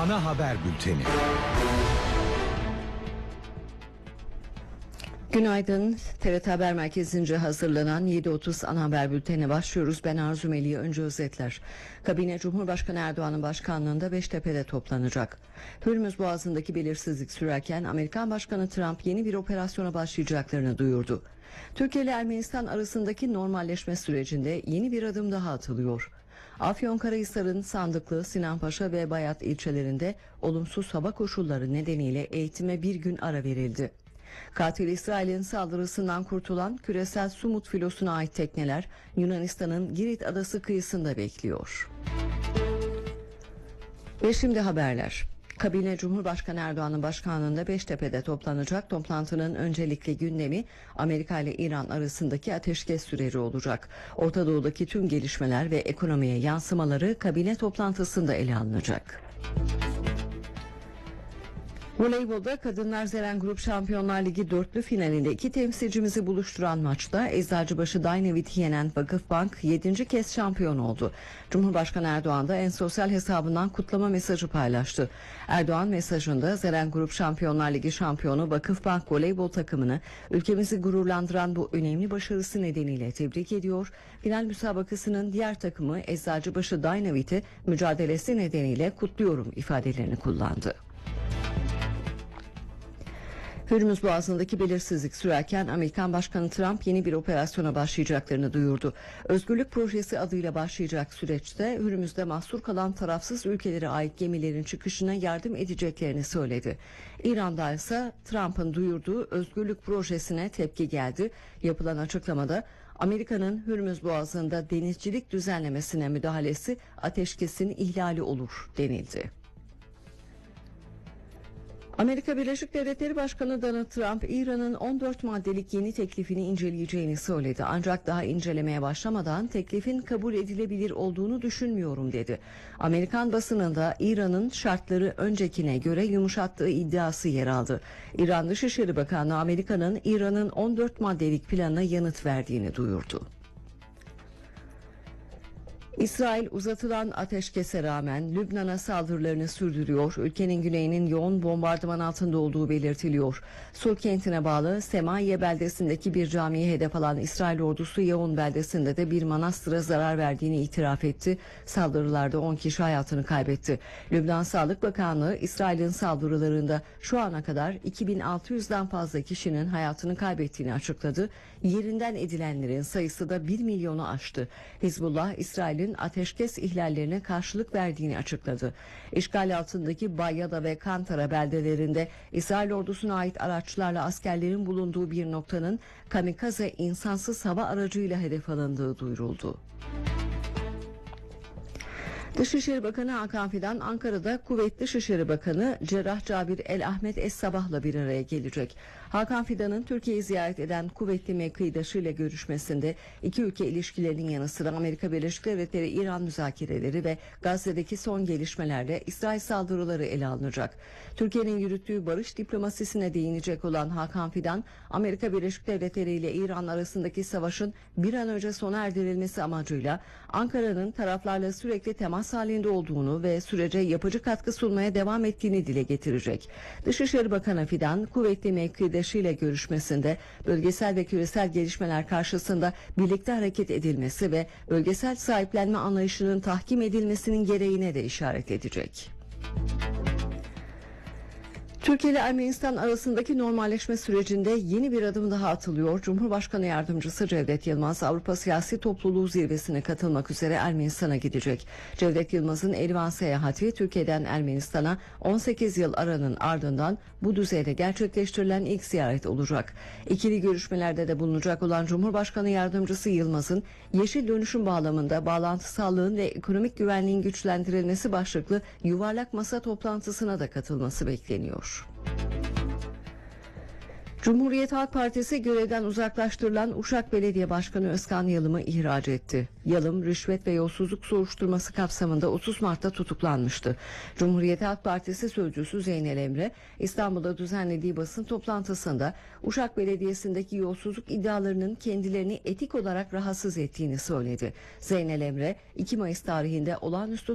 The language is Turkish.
ana haber bülteni. Günaydın. TRT Haber Merkezi'nce hazırlanan 7.30 ana haber bültenine başlıyoruz. Ben Arzu Melih. Önce özetler. Kabine Cumhurbaşkanı Erdoğan'ın başkanlığında Beştepe'de toplanacak. Hürmüz Boğazı'ndaki belirsizlik sürerken Amerikan Başkanı Trump yeni bir operasyona başlayacaklarını duyurdu. Türkiye ile Ermenistan arasındaki normalleşme sürecinde yeni bir adım daha atılıyor. Afyonkarahisar'ın Sandıklı, Sinanpaşa ve Bayat ilçelerinde olumsuz hava koşulları nedeniyle eğitime bir gün ara verildi. Katil İsrail'in saldırısından kurtulan küresel Sumut filosuna ait tekneler Yunanistan'ın Girit adası kıyısında bekliyor. Ve şimdi haberler. Kabine Cumhurbaşkanı Erdoğan'ın başkanlığında Beştepe'de toplanacak. Toplantının öncelikli gündemi Amerika ile İran arasındaki ateşkes süreci olacak. Orta Doğu'daki tüm gelişmeler ve ekonomiye yansımaları kabine toplantısında ele alınacak. Voleybolda Kadınlar Zeren Grup Şampiyonlar Ligi dörtlü finalinde iki temsilcimizi buluşturan maçta Eczacıbaşı Dynavit'i yenen Vakıfbank 7. kez şampiyon oldu. Cumhurbaşkanı Erdoğan da en sosyal hesabından kutlama mesajı paylaştı. Erdoğan mesajında Zeren Grup Şampiyonlar Ligi şampiyonu Vakıfbank voleybol takımını ülkemizi gururlandıran bu önemli başarısı nedeniyle tebrik ediyor. Final müsabakasının diğer takımı Eczacıbaşı Dynavit'i mücadelesi nedeniyle kutluyorum ifadelerini kullandı. Hürmüz Boğazı'ndaki belirsizlik sürerken Amerikan Başkanı Trump yeni bir operasyona başlayacaklarını duyurdu. Özgürlük Projesi adıyla başlayacak süreçte Hürmüz'de mahsur kalan tarafsız ülkelere ait gemilerin çıkışına yardım edeceklerini söyledi. İran'da ise Trump'ın duyurduğu Özgürlük Projesi'ne tepki geldi. Yapılan açıklamada Amerika'nın Hürmüz Boğazı'nda denizcilik düzenlemesine müdahalesi ateşkesin ihlali olur denildi. Amerika Birleşik Devletleri Başkanı Donald Trump, İran'ın 14 maddelik yeni teklifini inceleyeceğini söyledi. Ancak daha incelemeye başlamadan teklifin kabul edilebilir olduğunu düşünmüyorum dedi. Amerikan basınında İran'ın şartları öncekine göre yumuşattığı iddiası yer aldı. İran Dışişleri Bakanı Amerika'nın İran'ın 14 maddelik planına yanıt verdiğini duyurdu. İsrail uzatılan ateşkese rağmen Lübnan'a saldırılarını sürdürüyor. Ülkenin güneyinin yoğun bombardıman altında olduğu belirtiliyor. Sur kentine bağlı Semaye beldesindeki bir camiye hedef alan İsrail ordusu Yavun beldesinde de bir manastıra zarar verdiğini itiraf etti. Saldırılarda 10 kişi hayatını kaybetti. Lübnan Sağlık Bakanlığı İsrail'in saldırılarında şu ana kadar 2600'den fazla kişinin hayatını kaybettiğini açıkladı. Yerinden edilenlerin sayısı da 1 milyonu aştı. Hizbullah, İsrail'in ateşkes ihlallerine karşılık verdiğini açıkladı. İşgal altındaki Bayyada ve Kantara beldelerinde İsrail ordusuna ait araçlarla askerlerin bulunduğu bir noktanın kamikaze insansız hava aracıyla hedef alındığı duyuruldu. Dışişleri Bakanı Hakan Fidan Ankara'da Kuveyt Dışişleri Bakanı Cerrah Cabir El Ahmet Es Sabah'la bir araya gelecek. Hakan Fidan'ın Türkiye'yi ziyaret eden kuvvetli mevkidaşıyla görüşmesinde iki ülke ilişkilerinin yanı sıra Amerika Birleşik Devletleri İran müzakereleri ve Gazze'deki son gelişmelerle İsrail saldırıları ele alınacak. Türkiye'nin yürüttüğü barış diplomasisine değinecek olan Hakan Fidan, Amerika Birleşik Devletleri ile İran arasındaki savaşın bir an önce sona erdirilmesi amacıyla Ankara'nın taraflarla sürekli temas halinde olduğunu ve sürece yapıcı katkı sunmaya devam ettiğini dile getirecek. Dışişleri Bakanı Fidan, kuvvetli mevkidaşıyla görüşmesinde bölgesel ve küresel gelişmeler karşısında birlikte hareket edilmesi ve bölgesel sahiplenme anlayışının tahkim edilmesinin gereğine de işaret edecek. Türkiye ile Ermenistan arasındaki normalleşme sürecinde yeni bir adım daha atılıyor. Cumhurbaşkanı Yardımcısı Cevdet Yılmaz Avrupa Siyasi Topluluğu zirvesine katılmak üzere Ermenistan'a gidecek. Cevdet Yılmaz'ın Erivan seyahati Türkiye'den Ermenistan'a 18 yıl aranın ardından bu düzeyde gerçekleştirilen ilk ziyaret olacak. İkili görüşmelerde de bulunacak olan Cumhurbaşkanı Yardımcısı Yılmaz'ın yeşil dönüşüm bağlamında bağlantısallığın ve ekonomik güvenliğin güçlendirilmesi başlıklı yuvarlak masa toplantısına da katılması bekleniyor. Cumhuriyet Halk Partisi görevden uzaklaştırılan Uşak Belediye Başkanı Özkan Yalım'ı ihraç etti. Yalım, rüşvet ve yolsuzluk soruşturması kapsamında 30 Mart'ta tutuklanmıştı. Cumhuriyet Halk Partisi sözcüsü Zeynel Emre, İstanbul'da düzenlediği basın toplantısında Uşak Belediyesi'ndeki yolsuzluk iddialarının kendilerini etik olarak rahatsız ettiğini söyledi. Zeynel Emre, 2 Mayıs tarihinde olağanüstü